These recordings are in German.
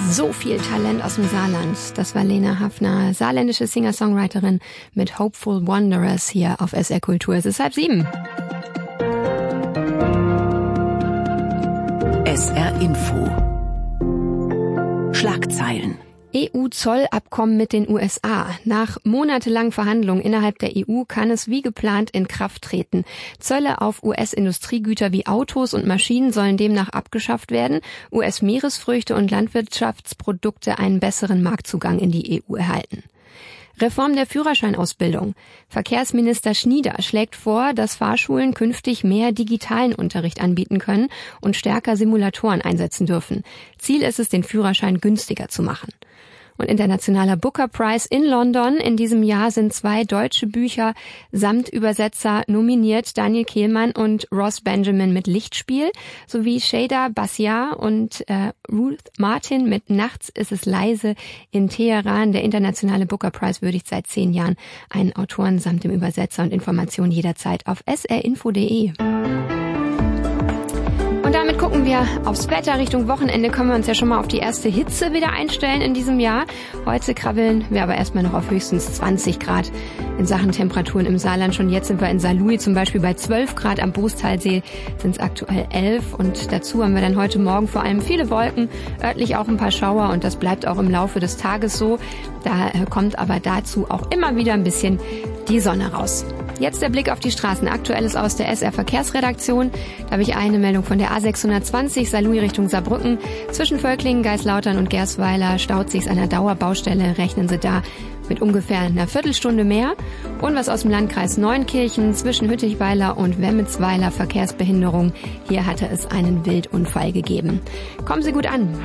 So viel Talent aus dem Saarland. Das war Lena Hafner, saarländische Singer-Songwriterin mit Hopeful Wanderers hier auf SR Kultur. Es ist 6:30. SR Info. Schlagzeilen. EU-Zollabkommen mit den USA. Nach monatelangen Verhandlungen innerhalb der EU kann es wie geplant in Kraft treten. Zölle auf US-Industriegüter wie Autos und Maschinen sollen demnach abgeschafft werden. US-Meeresfrüchte und Landwirtschaftsprodukte einen besseren Marktzugang in die EU erhalten. Reform der Führerscheinausbildung. Verkehrsminister Schnieder schlägt vor, dass Fahrschulen künftig mehr digitalen Unterricht anbieten können und stärker Simulatoren einsetzen dürfen. Ziel ist es, den Führerschein günstiger zu machen. Und internationaler Booker Prize in London. In diesem Jahr sind 2 deutsche Bücher samt Übersetzer nominiert. Daniel Kehlmann und Ross Benjamin mit Lichtspiel sowie Shada Bassiar und Ruth Martin mit Nachts ist es leise in Teheran. Der internationale Booker Prize würdigt seit 10 Jahren einen Autoren samt dem Übersetzer und Informationen jederzeit auf srinfo.de. Und damit gucken wir aufs Wetter. Richtung Wochenende können wir uns ja schon mal auf die erste Hitze wieder einstellen in diesem Jahr. Heute krabbeln wir aber erstmal noch auf höchstens 20 Grad in Sachen Temperaturen im Saarland. Schon jetzt sind wir in Saarlouis zum Beispiel bei 12 Grad. Am Boostalsee sind es aktuell 11. Und dazu haben wir dann heute Morgen vor allem viele Wolken, örtlich auch ein paar Schauer. Und das bleibt auch im Laufe des Tages so. Da kommt aber dazu auch immer wieder ein bisschen die Sonne raus. Jetzt der Blick auf die Straßen. Aktuelles aus der SR Verkehrsredaktion. Da habe ich eine Meldung von der A620 Saarlouis Richtung Saarbrücken. Zwischen Völklingen, Geislautern und Gersweiler staut sich's an einer Dauerbaustelle. Rechnen Sie da mit ungefähr einer Viertelstunde mehr. Und was aus dem Landkreis Neunkirchen zwischen Hüttichweiler und Wemmelsweiler Verkehrsbehinderung. Hier hatte es einen Wildunfall gegeben. Kommen Sie gut an.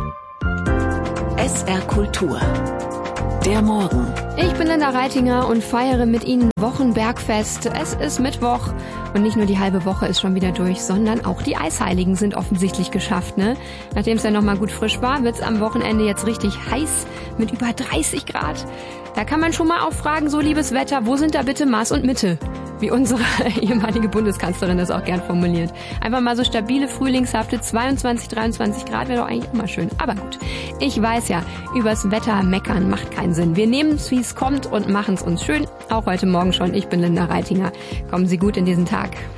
SR Kultur. Der Morgen. Ich bin Linda Reitinger und feiere mit Ihnen Wochenbergfest. Es ist Mittwoch und nicht nur die halbe Woche ist schon wieder durch, sondern auch die Eisheiligen sind offensichtlich geschafft, ne? Nachdem es ja nochmal gut frisch war, wird's am Wochenende jetzt richtig heiß mit über 30 Grad. Da kann man schon mal auch fragen, so liebes Wetter, wo sind da bitte Maß und Mitte? Wie unsere ehemalige Bundeskanzlerin das auch gern formuliert. Einfach mal so stabile, frühlingshafte 22, 23 Grad wäre doch eigentlich immer schön. Aber gut, ich weiß ja, übers Wetter meckern macht keinen Sinn. Wir nehmen es, wie es kommt und machen es uns schön. Auch heute Morgen schon. Ich bin Linda Reitinger. Kommen Sie gut in diesen Tag.